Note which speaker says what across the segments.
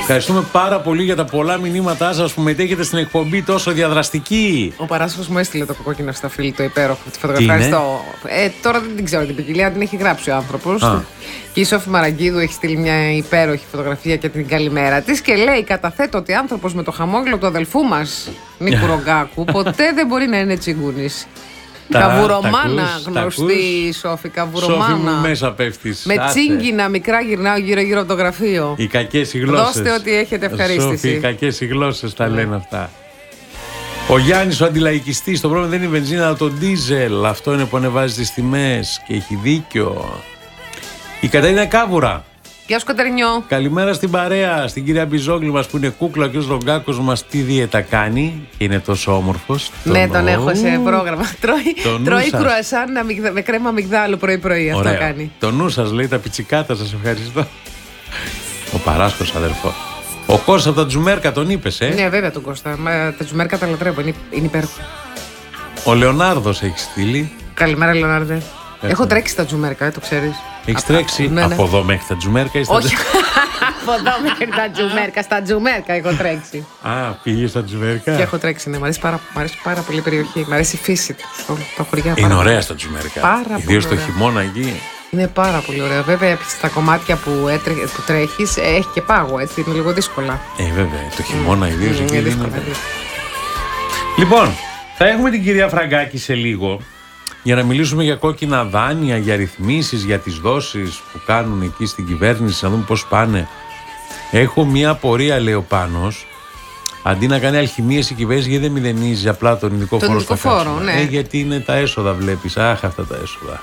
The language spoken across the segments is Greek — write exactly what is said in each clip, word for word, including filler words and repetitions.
Speaker 1: Ευχαριστούμε πάρα πολύ για τα πολλά μηνύματά σας που μετέχετε στην εκπομπή τόσο διαδραστική.
Speaker 2: Ο Παράσχος μου έστειλε το κόκκινο σταφύλι, το υπέροχο. Τη φωτογραφία. Ευχαριστώ. Ε, τώρα δεν την ξέρω την ποικιλία, την έχει γράψει ο άνθρωπος. Και η Σόφη Μαραγκίδου έχει στείλει μια υπέροχη φωτογραφία και την καλημέρα της και λέει: καταθέτω ότι άνθρωπος με το χαμόγελο του αδελφού μας, Νίκου Ρογκάκου, ποτέ δεν μπορεί να είναι τσιγκούνης. Καβουρομάνα, γνωστή η Σόφη, καβουρομάνα.
Speaker 1: Σόφη μου μέσα πέφτεις.
Speaker 2: Με τσίγκινα μικρά γυρνάω γύρω-γύρω από το γραφείο.
Speaker 1: Οι κακές οι γλώσσες.
Speaker 2: Δώστε ό,τι έχετε, ευχαρίστηση.
Speaker 1: Σόφη, οι κακές οι γλώσσες τα λένε αυτά. Ο Γιάννης ο αντιλαϊκιστής, το πρόβλημα δεν είναι η βενζίνα αλλά το ντίζελ. Αυτό είναι που ανεβάζει τις τιμές και έχει δίκιο. Η Κατερίνα Κάβουρα.
Speaker 2: Γεια σου Κατερινιό.
Speaker 1: Καλημέρα στην παρέα, στην κυρία Μπιζόγλου μας που είναι κούκλα και ο Ρογκάκος μας τι δίαιτα κάνει και είναι τόσο όμορφος.
Speaker 2: Ναι, τον, τον έχω σε πρόγραμμα. Τρώει, τρώει κρουασάν με κρέμα αμυγδάλου πρωί-πρωί. Αυτό κάνει.
Speaker 1: Το νου σας λέει, τα πιτσικάτα σας ευχαριστώ. Ο Παράσχος αδερφό. Ο Κώστας από τα Τζουμέρκα τον είπες, ε.
Speaker 2: Ναι, βέβαια τον Κώστα. Μα, τα Τζουμέρκα τα λατρεύω, είναι, είναι υπέροχο.
Speaker 1: Ο Λεωνάρδος έχει στείλει.
Speaker 2: Καλημέρα, Λεωνάρδε. Έχω, έχω τρέξει τα Τζουμέρκα, ε, το ξέρεις.
Speaker 1: Έχεις τρέξει ναι, ναι. από εδώ μέχρι τα Τζουμέρκα ή στα...
Speaker 2: Όχι, από εδώ μέχρι τα Τζουμέρκα. Στα Τζουμέρκα έχω τρέξει.
Speaker 1: Α, πήγες στα Τζουμέρκα.
Speaker 2: Και έχω τρέξει, ναι. Μ' αρέσει πάρα, πάρα πολύ η περιοχή. Μ' αρέσει η φύση του. Τα χωριά.
Speaker 1: Είναι ωραία στα Τζουμέρκα.
Speaker 2: Πάρα
Speaker 1: ιδίως το χειμώνα εκεί.
Speaker 2: Είναι πάρα πολύ ωραία. Βέβαια, στα κομμάτια που, έτρε, που τρέχεις έχει και πάγο, έτσι. Είναι λίγο δύσκολα.
Speaker 1: Ε, βέβαια. Το χειμώνα mm. ιδίως
Speaker 2: mm,
Speaker 1: εκεί.
Speaker 2: Είναι δύσκολα. Είναι...
Speaker 1: Λοιπόν, θα έχουμε την κυρία Φραγκάκη σε λίγο. Για να μιλήσουμε για κόκκινα δάνεια, για ρυθμίσεις, για τις δόσεις που κάνουν εκεί στην κυβέρνηση, να δούμε πώς πάνε. Έχω μια απορία, λέει ο Πάνος, αντί να κάνει αλχημίες η κυβέρνηση, γιατί δεν μηδενίζει απλά τον ειδικό
Speaker 2: τον
Speaker 1: φόρο
Speaker 2: στα
Speaker 1: καύσιμα.
Speaker 2: Ναι.
Speaker 1: Ε, γιατί είναι τα έσοδα, βλέπεις. Αχ, αυτά τα έσοδα.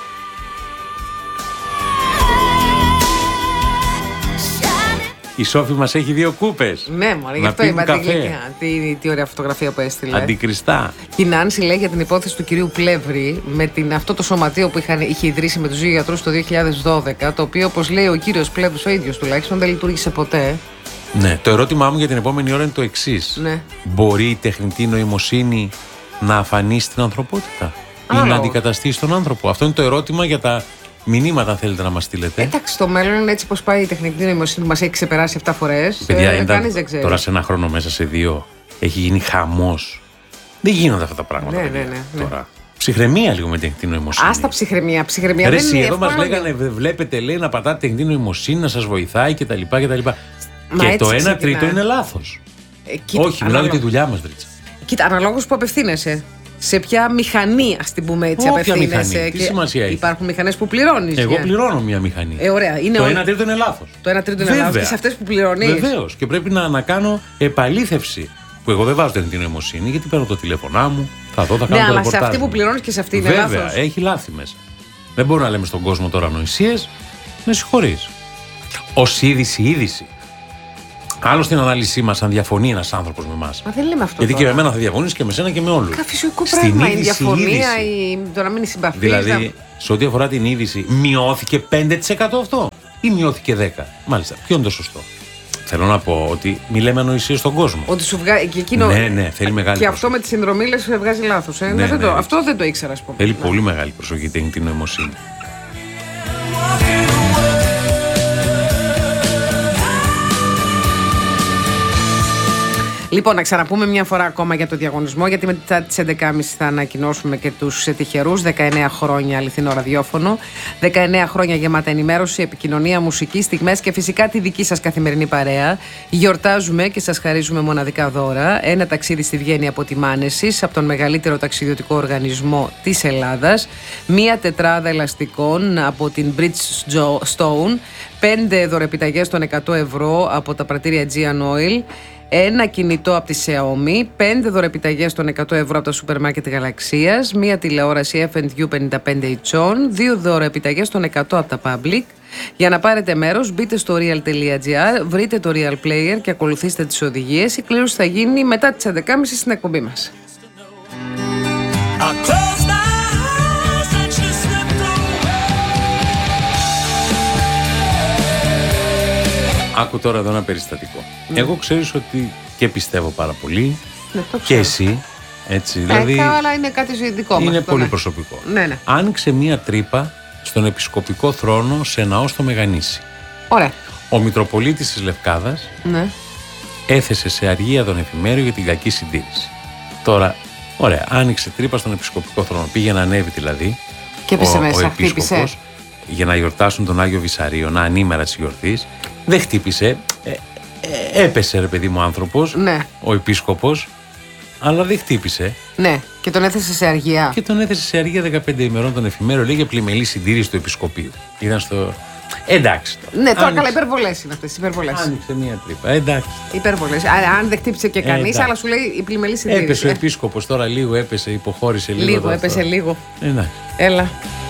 Speaker 1: Η Σόφη μας έχει δύο κούπες.
Speaker 2: Ναι, μωρέ, γι' αυτό είπα τι, τι ωραία φωτογραφία που έστειλε.
Speaker 1: Αντικριστά.
Speaker 2: Και η Νάνση λέει για την υπόθεση του κυρίου Πλεύρη με την, αυτό το σωματείο που είχαν, είχε ιδρύσει με τους δύο γιατρούς το δύο χιλιάδες δώδεκα, το οποίο, όπως λέει ο κύριος Πλεύρης ο ίδιος τουλάχιστον, δεν λειτουργήσε ποτέ.
Speaker 1: Ναι, το ερώτημά μου για την επόμενη ώρα είναι το εξής.
Speaker 2: Ναι.
Speaker 1: Μπορεί η τεχνητή νοημοσύνη να αφανίσει την ανθρωπότητα ή
Speaker 2: Άρα,
Speaker 1: να αντικαταστήσει τον άνθρωπο? Αυτό είναι το ερώτημα για τα μηνύματα, αν θέλετε να μας στείλετε.
Speaker 2: Εντάξει, το μέλλον είναι έτσι πως πάει η τεχνητή νοημοσύνη που μας έχει ξεπεράσει επτά φορές.
Speaker 1: Παιδιά,
Speaker 2: ε,
Speaker 1: είναι
Speaker 2: κανείς δεν ξέρει.
Speaker 1: Τώρα σε ένα χρόνο μέσα σε δύο έχει γίνει χαμός. Δεν γίνονται αυτά τα πράγματα.
Speaker 2: Ναι,
Speaker 1: παιδιά,
Speaker 2: ναι, ναι, ναι.
Speaker 1: τώρα. Ψυχραιμία λίγο με τεχνητή νοημοσύνη.
Speaker 2: Άστα ψυχραιμία. Ψυχραιμία
Speaker 1: Ρε,
Speaker 2: δεν
Speaker 1: εσύ,
Speaker 2: είναι
Speaker 1: εδώ μας
Speaker 2: εύκολο.
Speaker 1: λέγανε, βλέπετε, λέει, να πατάτε τεχνητή νοημοσύνη, να σας βοηθάει κτλ. κτλ. Και το ένα τρίτο είναι λάθος.
Speaker 2: Ε, κοίτα,
Speaker 1: Όχι, μιλάω για τη δουλειά μας, Δρίτσα.
Speaker 2: Κοίτα, αναλόγως που απευθύνεσαι. Σε ποια μηχανή, ας την πούμε έτσι,
Speaker 1: Όποια
Speaker 2: απευθύνεσαι.
Speaker 1: μηχανή, τι σημασία έχει?
Speaker 2: Υπάρχουν μηχανές που πληρώνεις.
Speaker 1: Εγώ
Speaker 2: για...
Speaker 1: πληρώνω μια μηχανή.
Speaker 2: Ε, ωραία. Είναι
Speaker 1: το
Speaker 2: ο...
Speaker 1: ένα τρίτο είναι λάθος.
Speaker 2: Το ένα τρίτο είναι λάθος. Και σε αυτές που πληρώνεις.
Speaker 1: Βεβαίως. Και πρέπει να, να κάνω επαλήθευση. Που εγώ δεν βάζω τεχνητή νοημοσύνη, γιατί παίρνω το τηλέφωνά μου, θα δω, θα κάνω
Speaker 2: ναι,
Speaker 1: το
Speaker 2: αλλά
Speaker 1: ρεπορτάζ.
Speaker 2: σε αυτή που πληρώνεις και σε αυτή είναι
Speaker 1: Βέβαια,
Speaker 2: λάθος.
Speaker 1: έχει λάθη μέσα. Δεν μπορούμε να λέμε στον κόσμο τώρα ανοησίες. Με συγχωρείς. Ως είδηση, είδηση. Άλλο στην ανάλυση μας αν διαφωνεί ένας άνθρωπος με εμάς.
Speaker 2: Μα δεν λέμε αυτό.
Speaker 1: Γιατί
Speaker 2: τώρα.
Speaker 1: και με εμένα θα διαφωνείς και με σένα και με όλους.
Speaker 2: Κα φυσικό πράγμα. Η διαφωνία, η... το να μην συμπαθείς.
Speaker 1: Δηλαδή,
Speaker 2: να...
Speaker 1: σε ό,τι αφορά την είδηση, μειώθηκε πέντε τοις εκατό αυτό ή μειώθηκε δέκα τοις εκατό. Μάλιστα. Ποιο είναι το σωστό? Θέλω να πω ότι μη λέμε ανοησίες στον κόσμο.
Speaker 2: Ότι σου βγάζει. Εκείνο...
Speaker 1: Ναι, ναι, θέλει μεγάλη
Speaker 2: Και
Speaker 1: προσοχή.
Speaker 2: αυτό με τις συνδρομήλες βγάζει λάθος. Ε?
Speaker 1: Ναι,
Speaker 2: Ναι, δεν
Speaker 1: ναι.
Speaker 2: το... Αυτό δεν το ήξερα, ας πούμε.
Speaker 1: Θέλει πολύ μεγάλη προσοχή τεχνητή νοημοσύνη.
Speaker 2: Λοιπόν, να ξαναπούμε μια φορά ακόμα για το διαγωνισμό, γιατί μετά τις έντεκα και μισή θα ανακοινώσουμε και τους τυχερούς. δεκαεννέα χρόνια αληθινό ραδιόφωνο, δεκαεννέα χρόνια γεμάτα ενημέρωση, επικοινωνία, μουσική, στιγμές και φυσικά τη δική σας καθημερινή παρέα. Γιορτάζουμε και σας χαρίζουμε μοναδικά δώρα. Ένα ταξίδι στη Βιέννη από τη Μάνεσης, από τον μεγαλύτερο ταξιδιωτικό οργανισμό της Ελλάδας. Μία τετράδα ελαστικών από την Bridgestone. Πέντε δωρεπιταγές των εκατό ευρώ από τα πρατήρια Aegean Oil. Ένα κινητό από τη Xiaomi, πέντε δωρεπιταγές των εκατό ευρώ από τα σούπερ μάρκετ Γαλαξίας, μία τηλεόραση εφ εντ γιου πενήντα πέντε ιντσών, δύο δωρεπιταγές των εκατό από τα Public. Για να πάρετε μέρος, μπείτε στο real τελεία gr, βρείτε το Real Player και ακολουθήστε τις οδηγίες. Η κλήρωση θα γίνει μετά τις έντεκα και μισή στην εκπομπή μας.
Speaker 1: Άκου τώρα εδώ ένα περιστατικό. Mm. Εγώ ξέρεις ότι και πιστεύω πάρα πολύ.
Speaker 2: Ναι,
Speaker 1: και εσύ. Έτσι, δηλαδή.
Speaker 2: Ε, αλλά είναι κάτι δικό μας.
Speaker 1: Είναι
Speaker 2: αυτό,
Speaker 1: πολύ
Speaker 2: ναι.
Speaker 1: προσωπικό.
Speaker 2: Ναι, ναι.
Speaker 1: Άνοιξε μία τρύπα στον επισκοπικό θρόνο σε ναό στο Μεγανήσι.
Speaker 2: Ωραία.
Speaker 1: Ο Μητροπολίτης της Λευκάδας
Speaker 2: Ναι.
Speaker 1: έθεσε σε αργία τον εφημέριο για την κακή συντήρηση. Τώρα, ωραία, άνοιξε τρύπα στον επισκοπικό θρόνο. Πήγε να ανέβει δηλαδή.
Speaker 2: Και έπεσε
Speaker 1: ο,
Speaker 2: μέσα,
Speaker 1: ο
Speaker 2: χτύπησε.
Speaker 1: επίσκοπος, για να γιορτάσουν τον Άγιο Βυσαρίωνα, ανήμερα της γιορτής. Δεν χτύπησε. Ε, ε, έπεσε, ρε παιδί μου, άνθρωπος,
Speaker 2: Ναι.
Speaker 1: ο επίσκοπος, αλλά δεν χτύπησε.
Speaker 2: Ναι. Και τον έθεσε σε αργία.
Speaker 1: Και τον έθεσε σε αργία δεκαπέντε ημερών τον εφημέριο, λέει, για πλημελή συντήρηση του επισκοπείου. Ήταν στο. Εντάξει. Τώρα.
Speaker 2: Ναι, τώρα
Speaker 1: Άνοιξε.
Speaker 2: καλά, υπερβολές είναι αυτές. Υπερβολές.
Speaker 1: Άνοιξε μία τρύπα. Εντάξει.
Speaker 2: Υπερβολές. Αν δεν χτύπησε και κανείς,
Speaker 1: εντάξει.
Speaker 2: αλλά σου λέει η πλημελή συντήρηση.
Speaker 1: Έπεσε ο
Speaker 2: Ε,
Speaker 1: επίσκοπος τώρα λίγο, έπεσε, υποχώρησε λίγο.
Speaker 2: Λίγο,
Speaker 1: τώρα
Speaker 2: έπεσε
Speaker 1: αυτό.
Speaker 2: λίγο.
Speaker 1: Εντάξει.
Speaker 2: Έλα.